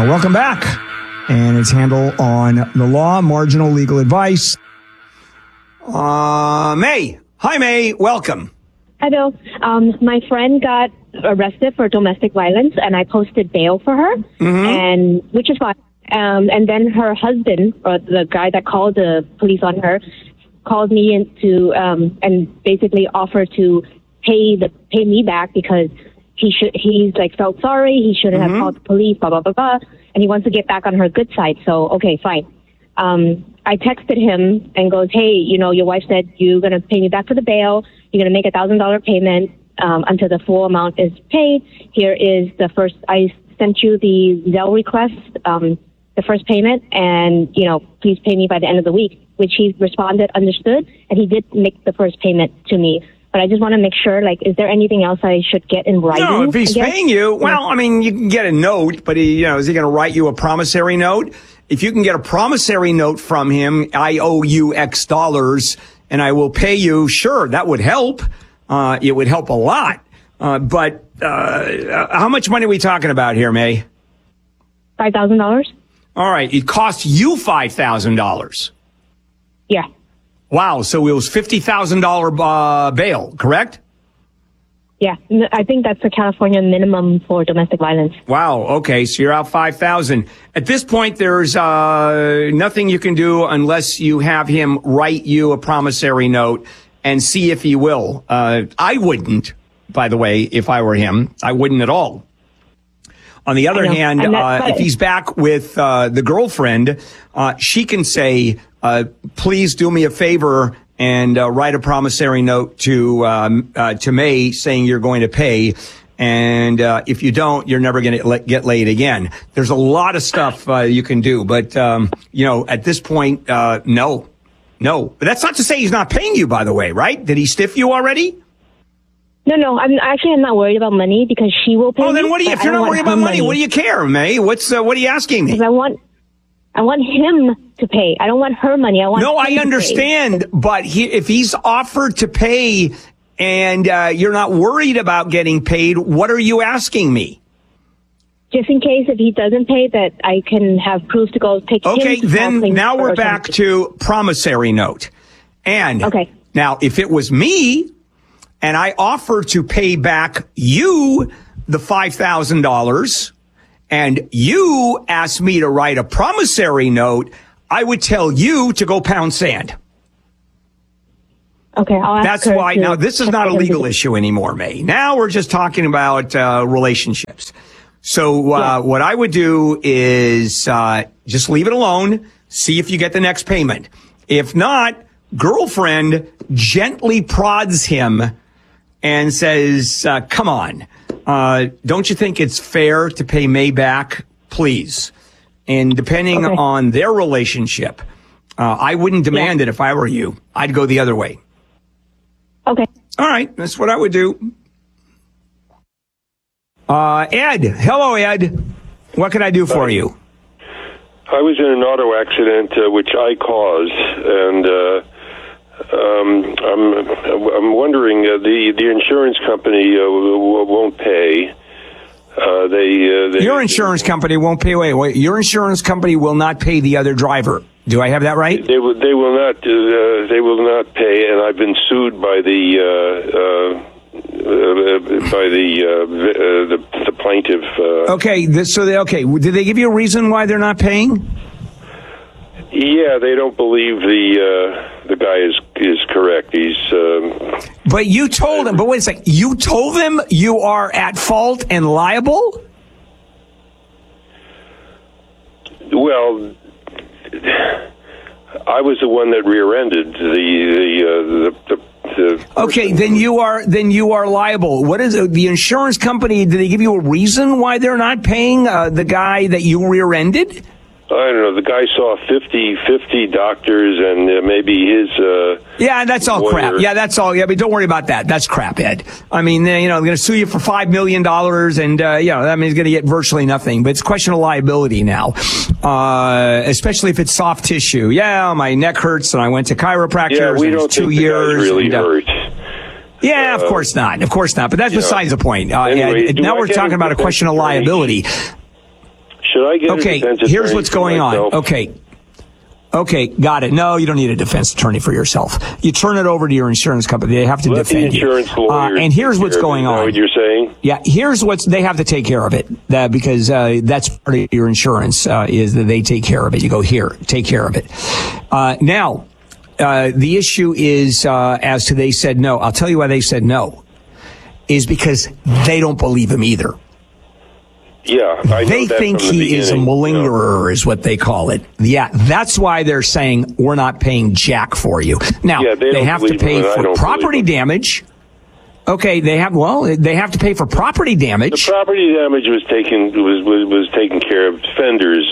Welcome back. And its handle on the law, marginal legal advice. May. Hi, May. Welcome. Hi, Bill. My friend got arrested for domestic violence, and I posted bail for her, and which is fine. And then her husband, or the guy that called the police on her, called me into and basically offered to pay me back because he's like felt sorry. He shouldn't have called the police. Blah blah blah blah. And he wants to get back on her good side. So, okay, fine. I texted him and goes, hey, your wife said you're going to pay me back for the bail. You're going to make $1,000 payment until the full amount is paid. Here is the first, I sent you the Zelle request, the first payment, and, please pay me by the end of the week, which he responded, understood, and he did make the first payment to me. But I just want to make sure, is there anything else I should get in writing? No, if he's paying you, you can get a note, but is he going to write you a promissory note? If you can get a promissory note from him, I owe you X dollars and I will pay you, sure, that would help. It would help a lot. But how much money are we talking about here, May? $5,000. All right. It cost you $5,000. Yeah. Wow. So it was $50,000 bail, correct? Yeah. I think that's the California minimum for domestic violence. Wow. Okay. So you're out $5,000. At this point, there's nothing you can do unless you have him write you a promissory note and see if he will. I wouldn't, by the way, if I were him. I wouldn't at all. On the other hand, if he's back with the girlfriend, she can say, please do me a favor and write a promissory note to May saying you're going to pay. And if you don't, you're never going to get laid again. There's a lot of stuff you can do. But, at this point, no. But that's not to say he's not paying you, by the way, right? Did he stiff you already? No, I'm not worried about money because she will pay me. Oh, then if you're not worried about money, what do you care, May? What are you asking me? Because I want him to pay. I don't want her money. I understand, but if he's offered to pay and you're not worried about getting paid, what are you asking me? Just in case if he doesn't pay, that I can have proof to go take him. Okay, then now we're back to promissory note. And now if it was me and I offer to pay back you the $5,000 and you ask me to write a promissory note, I would tell you to go pound sand. Okay, I'll ask That's her why now this is not a legal issue anymore, May. Now we're just talking about relationships. So what I would do is just leave it alone, see if you get the next payment. If not, girlfriend gently prods him and says, come on, don't you think it's fair to pay May back, please? And depending on their relationship, I wouldn't demand it if I were you. I'd go the other way. Okay. All right. That's what I would do. Ed. Hello, Ed. What can I do for you? I was in an auto accident, which I caused, and I'm wondering, the insurance company won't pay. Your insurance company won't pay. Wait. Your insurance company will not pay the other driver. Do I have that right? They will not. They will not pay, and I've been sued by the plaintiff. Okay. Did they give you a reason why they're not paying? Yeah, they don't believe the guy is correct. He's. But you told him. But wait a second. You told them you are at fault and liable? Well, I was the one that rear-ended the Okay, then you are liable. What is it? The insurance company? Did they give you a reason why they're not paying the guy that you rear-ended? I don't know. The guy saw 50 doctors, and maybe his. Yeah, that's all crap. Yeah, that's all. Yeah, but don't worry about that. That's crap, Ed. I mean, they're going to sue you for $5 million, and that means he's going to get virtually nothing. But it's a question of liability now, especially if it's soft tissue. Yeah, my neck hurts, and I went to chiropractor. Yeah, we don't 2 think years. The guy's really hurt. Yeah, of course not. But that's besides the point. Anyway, now we're talking about a question of liability. Should I get a defense attorney? Here's what's for going myself? on. Okay, got it. No, you don't need a defense attorney for yourself. You turn it over to your insurance company. They have to defend the insurance you. lawyers And here's what's going on. Is that what you're saying? Yeah, here's they have to take care of it because that's part of your insurance is that they take care of it. You go, here, take care of it. Now, the issue is as to they said no. I'll tell you why they said no. Is because they don't believe him either. Yeah, I know they that think from the he is a beginning, malingerer, is what they call it. Yeah, that's why they're saying we're not paying jack for you. Now, they have to pay for property damage. Okay, they have to pay for property damage. The property damage was taken care of. Fenders.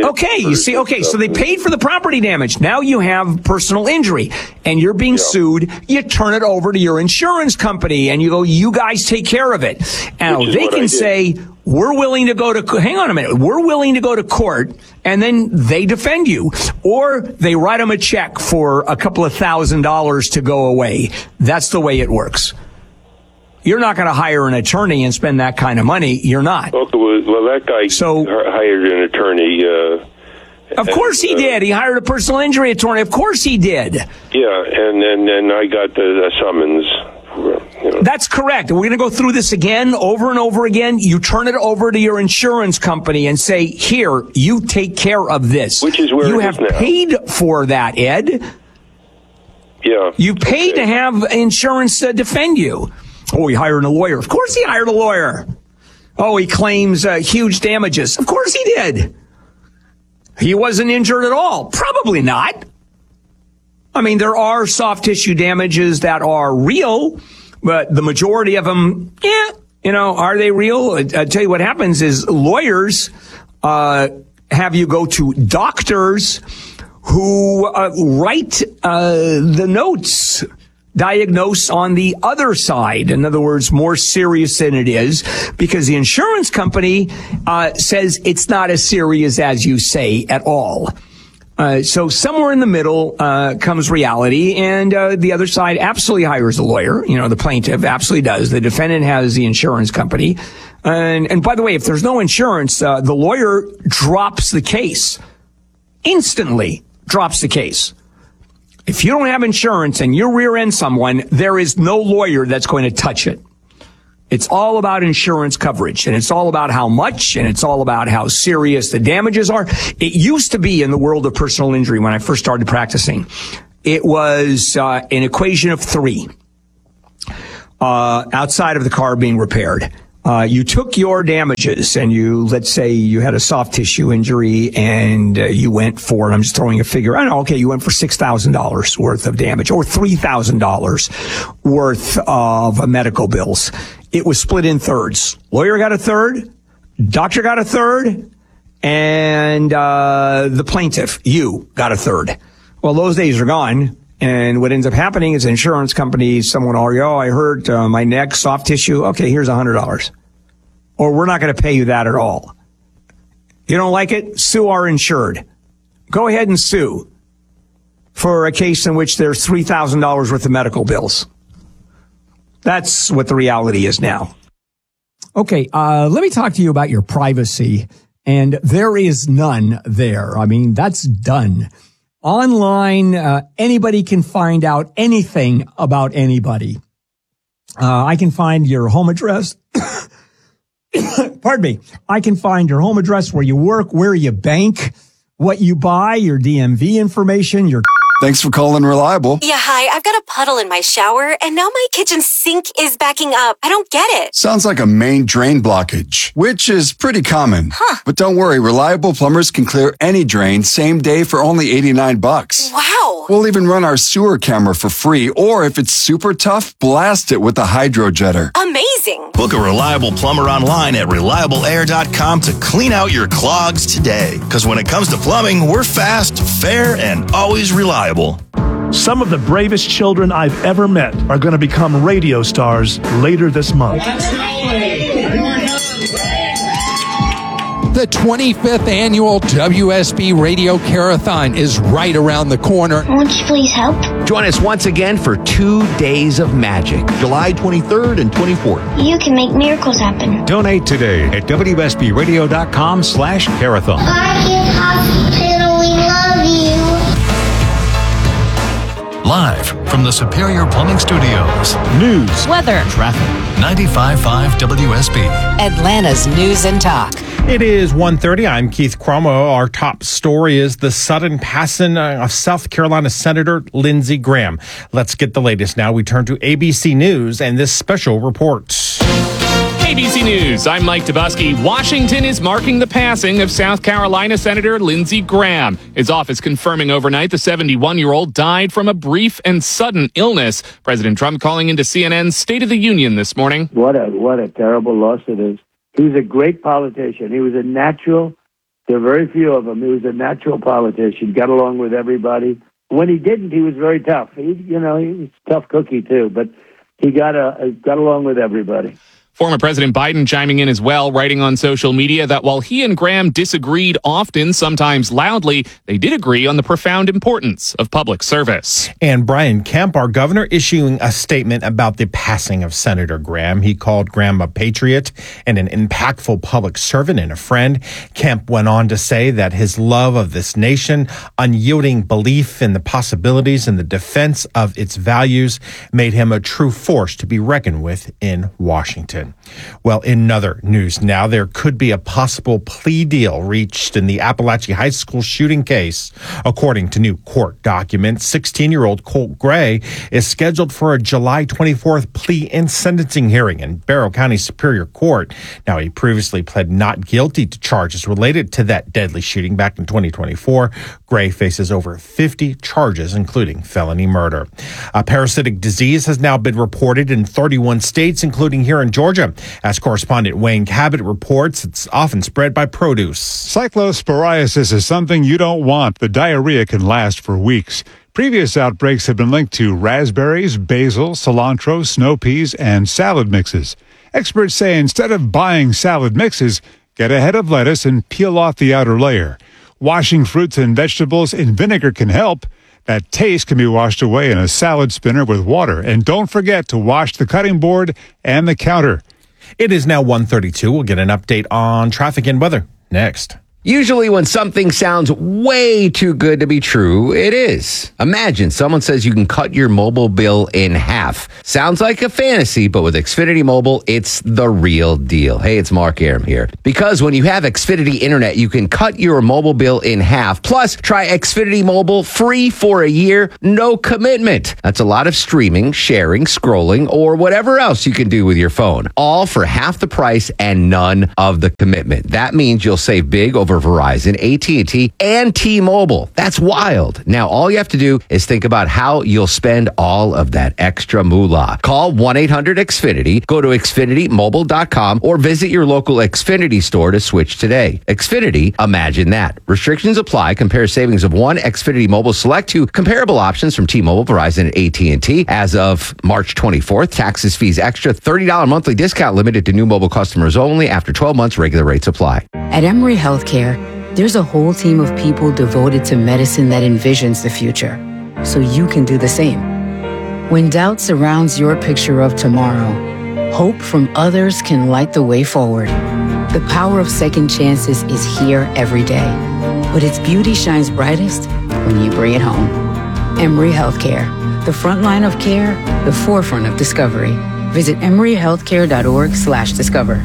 So they paid for the property damage. Now you have personal injury, and you're being sued. You turn it over to your insurance company, and you go, you guys take care of it. And they can say, we're willing to go to, hang on a minute, we're willing to go to court, and then they defend you. Or they write them a check for a couple of $1,000s to go away. That's the way it works. You're not going to hire an attorney and spend that kind of money. You're not. Okay, well, that guy hired an attorney. Of course he did. He hired a personal injury attorney. Of course he did. Yeah, and I got the summons. That's correct. We're going to go through this again, over and over again. You turn it over to your insurance company and say, here, you take care of this. Which is where you it have is now. paid for that, Ed. Yeah. You paid to have insurance defend you. Oh, he hired a lawyer. Of course he hired a lawyer. Oh, he claims huge damages. Of course he did. He wasn't injured at all. Probably not. I mean, there are soft tissue damages that are real, but the majority of them, are they real? I tell you what happens is lawyers have you go to doctors who write the notes, diagnose on the other side. In other words, more serious than it is, because the insurance company says it's not as serious as you say at all. So somewhere in the middle comes reality, and the other side absolutely hires a lawyer. The plaintiff absolutely does. The defendant has the insurance company. And by the way, if there's no insurance, the lawyer drops the case. Instantly drops the case. If you don't have insurance and you rear end someone, there is no lawyer that's going to touch it. It's all about insurance coverage, and it's all about how much, and it's all about how serious the damages are. It used to be in the world of personal injury when I first started practicing. It was an equation of 3 outside of the car being repaired. You took your damages and let's say you had a soft tissue injury and you went for, and I'm just throwing a figure, you went for $6,000 worth of damage or $3,000 worth of medical bills. It was split in thirds. Lawyer got a third, doctor got a third, and the plaintiff, you, got a third. Well, those days are gone. And what ends up happening is insurance companies, someone I hurt my neck, soft tissue. Okay, here's $100. Or we're not going to pay you that at all. You don't like it? Sue our insured. Go ahead and sue for a case in which there's $3,000 worth of medical bills. That's what the reality is now. Okay, let me talk to you about your privacy. And there is none there. I mean, that's done. Online, anybody can find out anything about anybody. I can find your home address. Pardon me. I can find your home address, where you work, where you bank, what you buy, your DMV information, your... Thanks for calling Reliable. Yeah, hi. I've got a puddle in my shower, and now my kitchen sink is backing up. I don't get it. Sounds like a main drain blockage, which is pretty common. Huh. But don't worry, Reliable Plumbers can clear any drain same day for only $89. Wow. We'll even run our sewer camera for free, or if it's super tough, blast it with a hydro jetter. Amazing. Book a Reliable plumber online at reliableair.com to clean out your clogs today. Because when it comes to plumbing, we're fast, fair, and always reliable. Some of the bravest children I've ever met are going to become radio stars later this month. The 25th annual WSB Radio Carathon is right around the corner. Won't you please help? Join us once again for 2 days of magic, July 23rd and 24th. You can make miracles happen. Donate today at WSBRadio.com/carathon. Arcus Hospital, we love you. Live from the Superior Plumbing Studios. News, weather, traffic. 95.5 WSB. Atlanta's News and Talk. It is 1:30. I'm Keith Cuomo. Our top story is the sudden passing of South Carolina Senator Lindsey Graham. Let's get the latest now. We turn to ABC News and this special report. ABC News, I'm Mike Dubusky. Washington is marking the passing of South Carolina Senator Lindsey Graham. His office confirming overnight the 71-year-old died from a brief and sudden illness. President Trump calling into CNN's State of the Union this morning. What a terrible loss it is. He was a great politician. He was a natural. There are very few of them. He was a natural politician. Got along with everybody. When he didn't, he was very tough. He was a tough cookie too, but he got along with everybody. Former President Biden chiming in as well, writing on social media that while he and Graham disagreed often, sometimes loudly, they did agree on the profound importance of public service. And Brian Kemp, our governor, issuing a statement about the passing of Senator Graham. He called Graham a patriot and an impactful public servant and a friend. Kemp went on to say that his love of this nation, unyielding belief in the possibilities and the defense of its values made him a true force to be reckoned with in Washington. Well, in other news now, there could be a possible plea deal reached in the Appalachia High School shooting case. According to new court documents, 16-year-old Colt Gray is scheduled for a July 24th plea and sentencing hearing in Barrow County Superior Court. Now, he previously pled not guilty to charges related to that deadly shooting back in 2024. Gray faces over 50 charges, including felony murder. A parasitic disease has now been reported in 31 states, including here in Georgia. As correspondent Wayne Cabot reports, it's often spread by produce. Cyclosporiasis is something you don't want. The diarrhea can last for weeks. Previous outbreaks have been linked to raspberries, basil, cilantro, snow peas, and salad mixes. Experts say instead of buying salad mixes, get ahead of lettuce and peel off the outer layer. Washing fruits and vegetables in vinegar can help. That taste can be washed away in a salad spinner with water. And don't forget to wash the cutting board and the counter. It is now 1:32. We'll get an update on traffic and weather next. Usually when something sounds way too good to be true, it is. Imagine someone says you can cut your mobile bill in half. Sounds like a fantasy, but with Xfinity Mobile, it's the real deal. Hey, it's Mark Arum here. Because when you have Xfinity Internet, you can cut your mobile bill in half. Plus, try Xfinity Mobile free for a year, no commitment. That's a lot of streaming, sharing, scrolling, or whatever else you can do with your phone. All for half the price and none of the commitment. That means you'll save big over Verizon, AT&T, and T-Mobile. That's wild. Now, all you have to do is think about how you'll spend all of that extra moolah. Call 1-800-XFINITY, go to XfinityMobile.com, or visit your local Xfinity store to switch today. Xfinity, imagine that. Restrictions apply. Compare savings of one Xfinity Mobile Select to comparable options from T-Mobile, Verizon, and AT&T. As of March 24th, taxes, fees, extra, $30 monthly discount limited to new mobile customers only. After 12 months, regular rates apply. At Emory Healthcare, there's a whole team of people devoted to medicine that envisions the future, so you can do the same. When doubt surrounds your picture of tomorrow, hope from others can light the way forward. The power of second chances is here every day, but its beauty shines brightest when you bring it home. Emory Healthcare, the front line of care, the forefront of discovery. Visit emoryhealthcare.org/discover.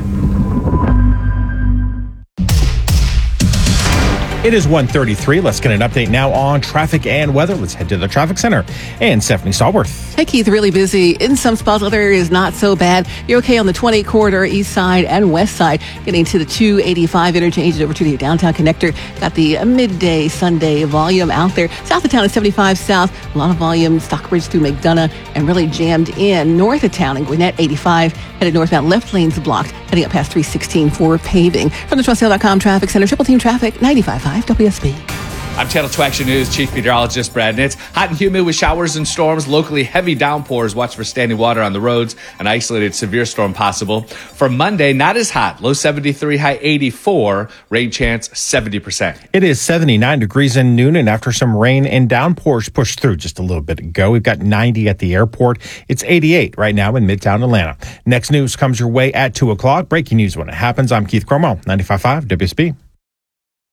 It is 1:33. Let's get an update now on traffic and weather. Let's head to the traffic center. And Stephanie Stallworth. Hey, Keith, really busy. In some spots, other areas not so bad. You're okay on the 20 corridor, east side and west side. Getting to the 285 interchange over to the downtown connector. Got the midday Sunday volume out there. South of town is 75 south. A lot of volume. Stockbridge through McDonough and really jammed in. North of town in Gwinnett, 85. Headed northbound, left lanes blocked. Heading up past 316 for paving. From the TrustSale.com Traffic Center, Triple Team Traffic, 95.5 WSB. I'm Channel 2 Action News Chief Meteorologist Brad Nitz. Hot and humid with showers and storms, locally heavy downpours. Watch for standing water on the roads. An isolated severe storm possible. For Monday, not as hot. Low 73, high 84. Rain chance 70%. It is 79 degrees in noon, and after some rain and downpours pushed through just a little bit ago, we've got 90 at the airport. It's 88 right now in Midtown Atlanta. Next news comes your way at 2 o'clock. Breaking news when it happens. I'm Keith Cromwell, 95.5 WSB.